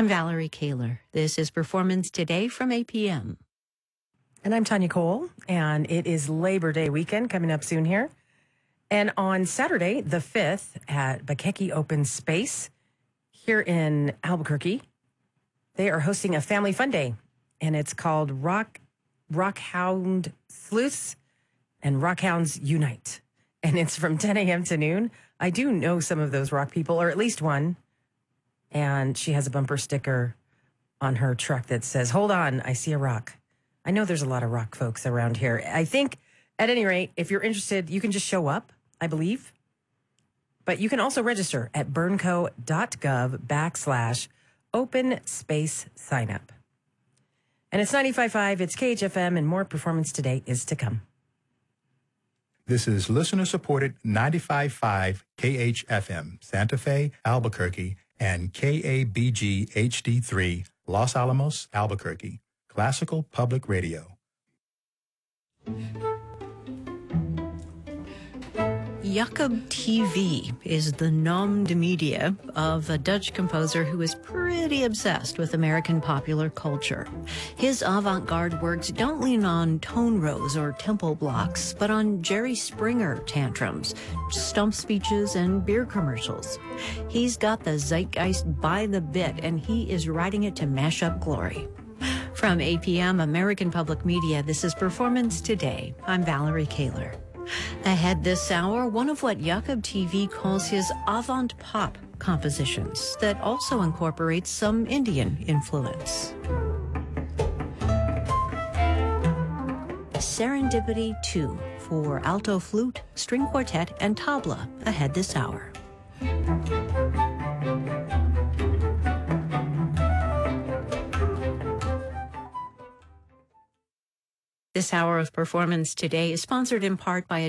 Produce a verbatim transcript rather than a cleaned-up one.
I'm Valerie Kaler. This is Performance Today from A P M. And I'm Tanya Cole, and it is Labor Day weekend coming up soon here. And on Saturday, the fifth, at Bakeki Open Space here in Albuquerque, they are hosting a family fun day, and it's called Rock Rockhound Sleuths and Rockhounds Unite. And it's from ten a.m. to noon. I do know some of those rock people, or at least one. And she has a bumper sticker on her truck that says, "Hold on, I see a rock." I know there's a lot of rock folks around here. I think, at any rate, if you're interested, you can just show up, I believe. But you can also register at burnco.gov backslash open space sign up. And it's ninety-five point five, it's K H F M, and more Performance Today is to come. This is listener-supported ninety-five point five K H F M, Santa Fe, Albuquerque, and K A B G H D three, Los Alamos, Albuquerque. Classical Public Radio. Jacob T V is the nom de media of a Dutch composer who is pretty obsessed with American popular culture. His avant-garde works don't lean on tone rows or tempo blocks, but on Jerry Springer tantrums, stump speeches, and beer commercials. He's got the zeitgeist by the bit, and he is riding it to mash up glory. From A P M, American Public Media, this is Performance Today. I'm Valerie Kaler. Ahead this hour, one of what Jacob T V calls his avant-pop compositions that also incorporates some Indian influence. Serendipity two for alto flute, string quartet, and tabla ahead this hour. This hour of Performance Today is sponsored in part by a